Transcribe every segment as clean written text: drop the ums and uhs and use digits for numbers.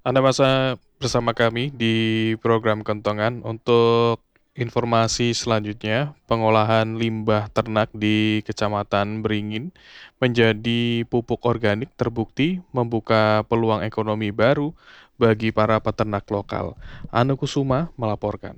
Anda masa bersama kami di program Kentongan untuk informasi selanjutnya. Pengolahan limbah ternak di Kecamatan Beringin menjadi pupuk organik terbukti membuka peluang ekonomi baru bagi para peternak lokal. Anu Kusuma melaporkan.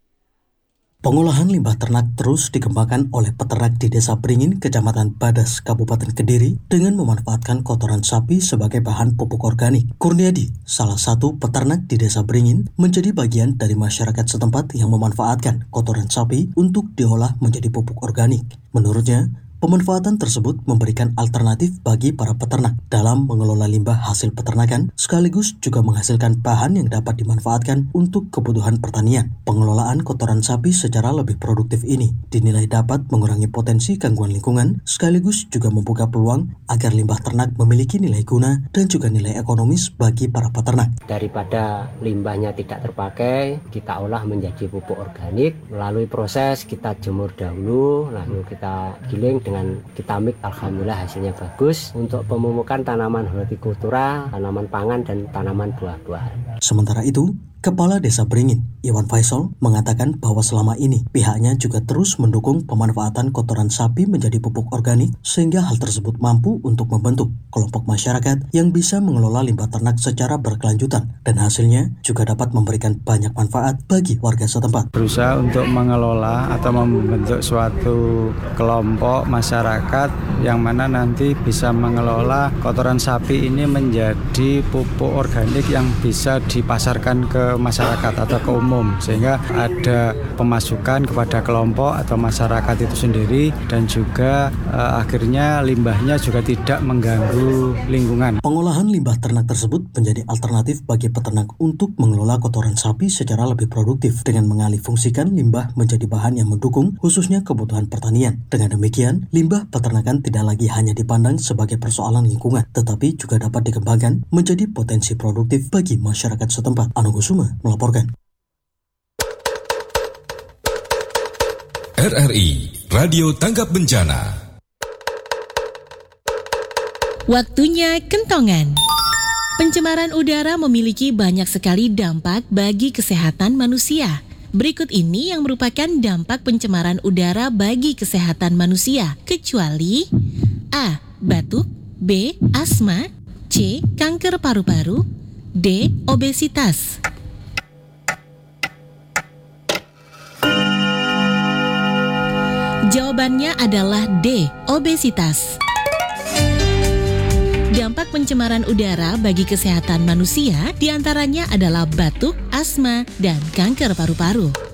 Pengolahan limbah ternak terus dikembangkan oleh peternak di Desa Beringin, Kecamatan Badas, Kabupaten Kediri dengan memanfaatkan kotoran sapi sebagai bahan pupuk organik. Kurniadi, salah satu peternak di Desa Beringin, menjadi bagian dari masyarakat setempat yang memanfaatkan kotoran sapi untuk diolah menjadi pupuk organik. Menurutnya, pemanfaatan tersebut memberikan alternatif bagi para peternak dalam mengelola limbah hasil peternakan, sekaligus juga menghasilkan bahan yang dapat dimanfaatkan untuk kebutuhan pertanian. Pengelolaan kotoran sapi secara lebih produktif ini dinilai dapat mengurangi potensi gangguan lingkungan, sekaligus juga membuka peluang agar limbah ternak memiliki nilai guna dan juga nilai ekonomis bagi para peternak. Daripada limbahnya tidak terpakai, kita olah menjadi pupuk organik. Melalui proses kita jemur dahulu, lalu kita giling dengan kita mix, alhamdulillah hasilnya bagus untuk pemupukan tanaman hortikultura, tanaman pangan dan tanaman buah-buahan. Sementara itu, Kepala Desa Beringin, Iwan Faisal, mengatakan bahwa selama ini pihaknya juga terus mendukung pemanfaatan kotoran sapi menjadi pupuk organik sehingga hal tersebut mampu untuk membentuk kelompok masyarakat yang bisa mengelola limbah ternak secara berkelanjutan dan hasilnya juga dapat memberikan banyak manfaat bagi warga setempat. Berusaha untuk mengelola atau membentuk suatu kelompok masyarakat yang mana nanti bisa mengelola kotoran sapi ini menjadi pupuk organik yang bisa dipasarkan ke masyarakat atau ke umum, sehingga ada pemasukan kepada kelompok atau masyarakat itu sendiri dan juga akhirnya limbahnya juga tidak mengganggu lingkungan. Pengolahan limbah ternak tersebut menjadi alternatif bagi peternak untuk mengelola kotoran sapi secara lebih produktif dengan mengalihfungsikan limbah menjadi bahan yang mendukung khususnya kebutuhan pertanian. Dengan demikian, limbah peternakan tidak lagi hanya dipandang sebagai persoalan lingkungan, tetapi juga dapat dikembangkan menjadi potensi produktif bagi masyarakat setempat. Anu Kusuma melaporkan. RRI Radio Tanggap Bencana. Waktunya Kentongan. Pencemaran udara memiliki banyak sekali dampak bagi kesehatan manusia. Berikut ini yang merupakan dampak pencemaran udara bagi kesehatan manusia, kecuali A. Batuk, B. Asma, C. Kanker paru-paru, D. Obesitas. Jawabannya adalah D. Obesitas. Dampak pencemaran udara bagi kesehatan manusia diantaranya adalah batuk, asma, dan kanker paru-paru.